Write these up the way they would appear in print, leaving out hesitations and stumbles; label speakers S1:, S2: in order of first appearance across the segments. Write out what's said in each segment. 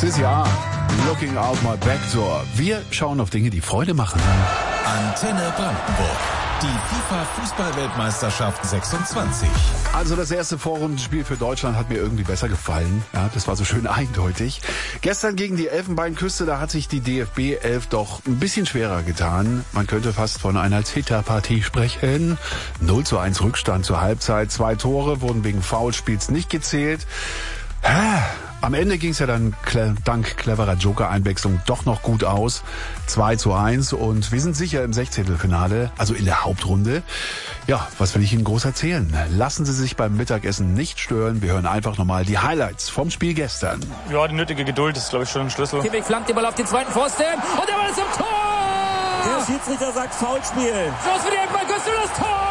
S1: Sissy A, Looking Out My Back Door. Wir schauen auf Dinge, die Freude machen.
S2: Antenne Brandenburg. Die FIFA-Fußball-Weltmeisterschaft 26.
S1: Also das erste Vorrundenspiel für Deutschland hat mir irgendwie besser gefallen. Ja, das war so schön eindeutig. Gestern gegen die Elfenbeinküste, da hat sich die DFB 11 doch ein bisschen schwerer getan. Man könnte fast von einer Zitterpartie sprechen. 0:1 Rückstand zur Halbzeit. 2 Tore wurden wegen Foulspiels nicht gezählt. Am Ende ging es ja dann dank cleverer Joker-Einwechslung doch noch gut aus. 2:1 und wir sind sicher im 16. also in der Hauptrunde. Ja, was will ich Ihnen groß erzählen? Lassen Sie sich beim Mittagessen nicht stören. Wir hören einfach nochmal die Highlights vom Spiel gestern.
S3: Ja, die nötige Geduld ist, glaube ich, schon ein Schlüssel.
S4: Kimmich flankt den Ball auf den zweiten Pfosten und der Ball ist im Tor!
S5: Der Schiedsrichter sagt Foulspiel.
S4: Los für die Elfenbeinküste und das Tor!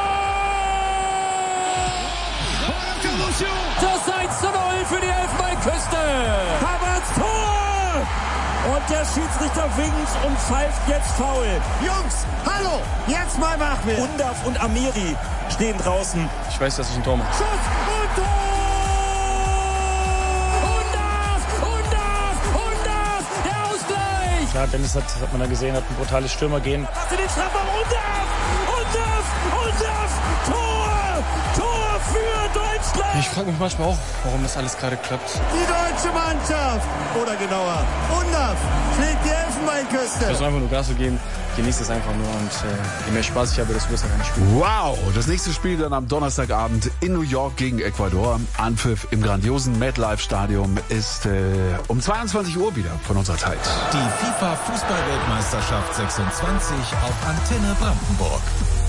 S4: Das 1:0 für die Elfenbeinküste!
S5: Havertz Tor! Und der Schiedsrichter winkt und pfeift jetzt Foul. Jungs, hallo, jetzt mal wach werden. Undav und Amiri stehen draußen.
S3: Ich weiß, dass ich ein Tor mache.
S5: Schuss und Tor!
S4: Undav! Der Ausgleich!
S3: Klar, Dennis hat man da gesehen, hat ein brutales Stürmergehen.
S5: Zu den Strafraum, Undav! Tor für Deutschland!
S3: Ich frage mich manchmal auch, warum das alles gerade klappt.
S5: Die deutsche Mannschaft, oder genauer, Undav schlägt die Elfenbeinküste.
S3: Ich versuche einfach nur Gas zu geben, genieße es einfach nur und je mehr Spaß ich habe, desto besser kann ich spielen.
S1: Wow, das nächste Spiel dann am Donnerstagabend in New York gegen Ecuador. Anpfiff im grandiosen MetLife Stadium ist um 22 Uhr wieder von unserer Zeit.
S2: Die FIFA-Fußball-Weltmeisterschaft 26 auf Antenne Brandenburg.